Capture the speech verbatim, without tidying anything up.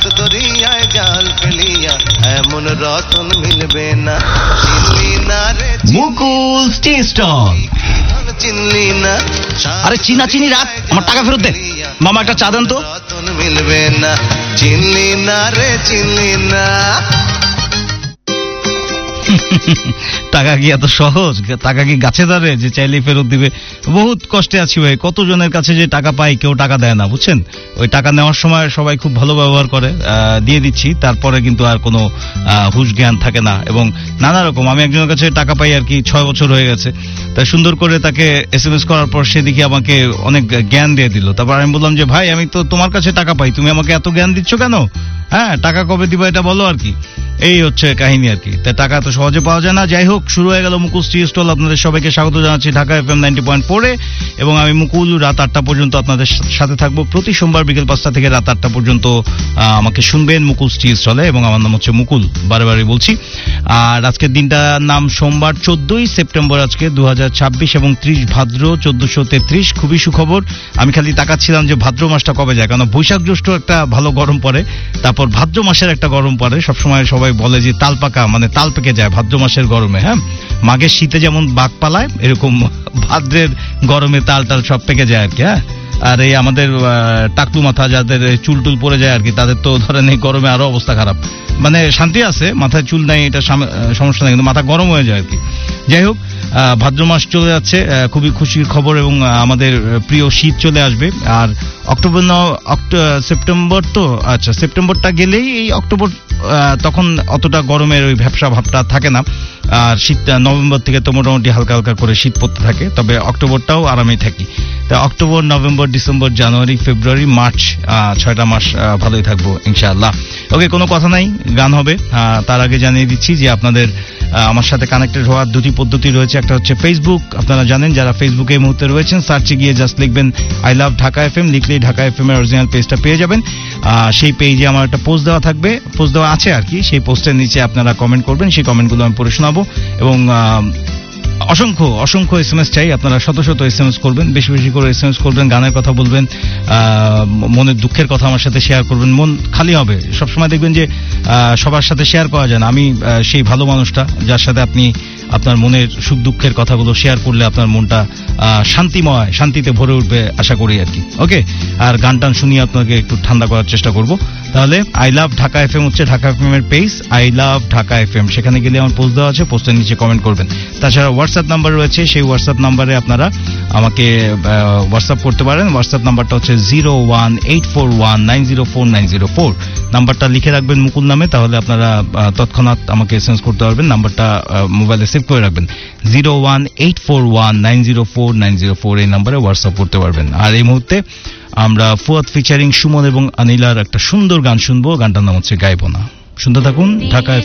দরিয়ায় জাল ফেলিয়া এমন রতন মিলবে না। চিনলি না রে মুকুল টি স্টল। চিনলি না, আরে চিনা চিনি রাত, আমার টাকা ফেরত দে। মামা একটা চা দেন তো। রতন মিলবে না, চিনলি না রে চিনলি না। টাকা কি এত সহজ? টাকা কি গাছে ধরে যে চাইলেই ফেরত দিবে? বহুত কষ্টে আছি ভাই, কতজনের কাছে যে টাকা পাই কেউ টাকা দেয় না, বুঝছেন? ওই টাকা নেওয়ার সময় সবাই খুব ভালো ব্যবহার করে, দিয়ে দিচ্ছি, তারপরে কিন্তু আর কোনো হুঁশ জ্ঞান থাকে না এবং নানা রকম। আমি একজনের কাছে টাকা পাই আর কি ছয় বছর হয়ে গেছে, তাই সুন্দর করে তাকে এস এম এস করার পর সে দেখি আমাকে অনেক জ্ঞান দিয়ে দিল। তারপর আমি বললাম যে ভাই আমি তো তোমার কাছে টাকা পাই, তুমি আমাকে এত জ্ঞান দিচ্ছ কেন? হ্যাঁ, টাকা কবে দিবা এটা বলো আর কি। এই হচ্ছে কাহিনী আর কি। তাই টাকা তো সহজে পাওয়া যায় না। যাই হোক, শুরু হয়ে গেল মুকুল টি স্টল। আপনাদের সবাইকে স্বাগত জানাচ্ছি Dhaka F M ninety point ফোরে এবং আমি মুকুল রাত আটটা পর্যন্ত আপনাদের সাথে থাকবো। প্রতি সোমবার বিকেল পাঁচটা থেকে রাত আটটা পর্যন্ত আমাকে শুনবেন মুকুল টি স্টলে এবং আমার নাম হচ্ছে মুকুল, বারে বারে বলছি। আর আজকের দিনটার নাম সোমবার, চোদ্দই সেপ্টেম্বর আজকে দু হাজার ছাব্বিশ এবং ত্রিশ ভাদ্র চোদ্দশো তেত্রিশ। খুবই সুখবর। আমি খালি তাকাচ্ছিলাম যে ভাদ্র মাসটা কবে যায়, কারণ বৈশাখ জ্যৈষ্ঠ একটা ভালো গরম পড়ে, তারপর ভাদ্র মাসের একটা গরম পড়ে। সবসময় সবাই বলে যে তাল পাকা মানে তাল পেকে যায় ভাদ্র মাসের গরমে। হ্যাঁ, মাঘের শীতে যেমন বাঘ পালায়, এরকম ভাদ্রের গরমে তাল টাল সব পেকে যায় আর কি। হ্যাঁ, আর এই আমাদের টাকলু মাথা যাদের চুল টুল পড়ে যায় আর কি, তাদের তো ধরেন এই গরমে আরো অবস্থা খারাপ। মানে শান্তি আছে, মাথায় চুল নাই এটা সমস্যা নেই, কিন্তু মাথা গরম হয়ে যায় আর কি। যাই হোক, ভাদ্র মাস চলে যাচ্ছে, খুবই খুশির খবর এবং আমাদের প্রিয় শীত চলে আসবে। আর অক্টোবর ন সেপ্টেম্বর তো আচ্ছা সেপ্টেম্বরটা গেলেই এই অক্টোবর, তখন অতটা গরমের ওই ভ্যাপসা ভাবটা থাকে না। আর শীত নভেম্বর থেকে তো মোটামুটি হালকা হালকা করে শীত পড়তে থাকে, তবে অক্টোবরটাও আরামেই থাকি। তা অক্টোবর, নভেম্বর, ডিসেম্বর, জানুয়ারি, ফেব্রুয়ারি, মার্চ, ছয়টা মাস ভালোই থাকবো ইনশাআল্লাহ। ওকে, কোনো কথা নাই, গান হবে। তার আগে জানিয়ে দিচ্ছি যে আপনাদের আমার সাথে কানেক্টেড হওয়ার দুটি পদ্ধতি রয়েছে। একটা হচ্ছে ফেসবুক, আপনারা জানেন যারা ফেসবুকে এই মুহূর্তে রয়েছেন, সার্চে গিয়ে জাস্ট লিখবেন I love Dhaka F M, লিখলেই ঢাকা এফ এম এর অরিজিনাল পেজটা পেয়ে যাবেন। সেই পেজে আমার একটা পোস্ট দেওয়া থাকবে, পোস্ট দেওয়া আছে আর কি। সেই পোস্টের নিচে আপনারা কমেন্ট করবেন, সেই কমেন্টগুলো আমি পড়ে শোনাবো এবং অসংখ্য অসংখ্য এস এম এস চাই। আপনারা শত শত এস এম এস করবেন, বেশি বেশি করে এস এম এস করবেন, গানের কথা বলবেন, মনের দুঃখের কথা আমার সাথে শেয়ার করবেন। মন খালি হবে। সবসময় দেখবেন যে সবার সাথে শেয়ার করা যায় না। আমি সেই ভালো মানুষটা যার সাথে আপনি আপনার মনের সুখ দুঃখের কথাগুলো শেয়ার করলে আপনার মনটা শান্তিময়, শান্তিতে ভরে উঠবে আশা করি আর কি। ওকে, আর গান টান শুনিয়ে আপনাকে একটু ঠান্ডা করার চেষ্টা করব। তাহলে I love Dhaka F M হচ্ছে ঢাকা এফ এম এর page, I love Dhaka F M, সেখানে গেলে আমার পোস্ট দেওয়া আছে, পোস্টের নিচে কমেন্ট করবেন। তাছাড়া হোয়াটসঅ্যাপ নাম্বার রয়েছে, সেই হোয়াটসঅ্যাপ নাম্বারে আপনারা আমাকে হোয়াটসঅ্যাপ করতে পারেন। হোয়াটসঅ্যাপ নাম্বারটা হচ্ছে zero one eight four one nine zero four nine zero four. নাম্বারটা লিখে রাখবেন মুকুল নামে, তাহলে আপনারা তৎক্ষণাৎ আমাকে এস এম এস করতে পারবেন। নাম্বারটা মোবাইলে সেভ করে রাখবেন, zero one eight four one nine zero four nine zero four, এই নাম্বারে হোয়াটসঅ্যাপ করতে পারবেন। আর এই মুহূর্তে আমরা ফুয়াদ ফিচারিং সুমন এবং আনিলার একটা সুন্দর গান শুনবো। গানটার নাম হচ্ছে গাইবো না। শুনতে থাকুন ঢাকা